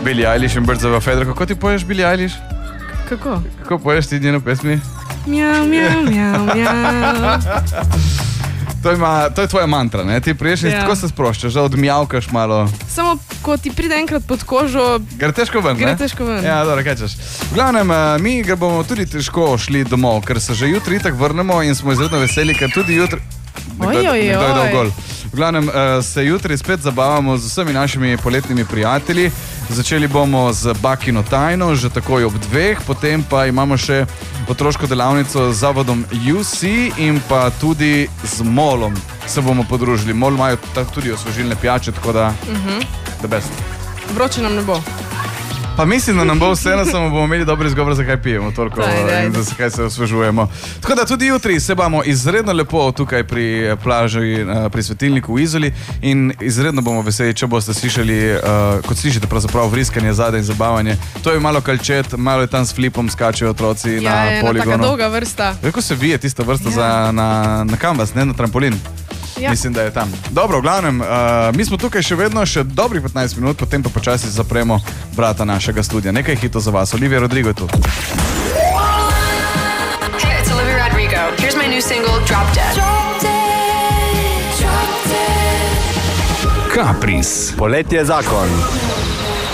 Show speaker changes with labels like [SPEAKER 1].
[SPEAKER 1] Billie Eilish in Birds of a Feather. Kako ti poješ Billie Eilish? Kako poješ ti njeno pesmi?
[SPEAKER 2] Mjau, mjau, mjau, mjau.
[SPEAKER 1] To je tvoja mantra, ne? Ti priješ in tako se sproščaš, da odmjavkaš malo.
[SPEAKER 2] Samo, ko ti pride enkrat pod kožo,
[SPEAKER 1] gre težko ven, ne?
[SPEAKER 2] Gre težko ven.
[SPEAKER 1] Ja, dobro, kaj češ. V glavnem, mi ga bomo tudi težko šli domov, ker se že jutri tak vrnemo in smo izredno veseli, ker tudi jutri... Nekdo je dal gol. V glavnem, se jutri spet zabavamo z vsemi našimi poletnimi prijatelji. Začeli bomo z Bakino tajno, že takoj ob 2, potem pa imamo še otroško delavnico z zavodom UC in pa tudi z Molom se bomo podružili. Mol imajo tudi osvežilne pijače, tako da the best.
[SPEAKER 2] Vroče nam ne bo.
[SPEAKER 1] Pa mislim, da nam bo vseeno, samo bomo imeli dober izgovor, zakaj pijemo toliko in zakaj se osvežujemo. Tako da tudi jutri se bomo izredno lepo tukaj pri plaži, pri svetilniku v Izoli in izredno bomo veseli, če boste slišali, kot slišite pravzaprav vriskanje zadaj in zabavanje. To je malo kalčet, malo je tam s flipom skačejo otroci na poligonu.
[SPEAKER 2] Ja, taka dolga vrsta.
[SPEAKER 1] Kako se vije tista vrsta na kanvas, ne na trampolin? Ja. Mislim, da je tam. Dobro, v glavnem, mi smo tukaj še vedno, še dobrih 15 minut, potem pa počasi zapremo vrata našega studia. Nekaj hitov za vas. Olivia Rodrigo je tu.
[SPEAKER 3] Hey, it's Olivia Rodrigo. Here's my new single, Drop Dead.
[SPEAKER 4] Caprice. Poletje zakon.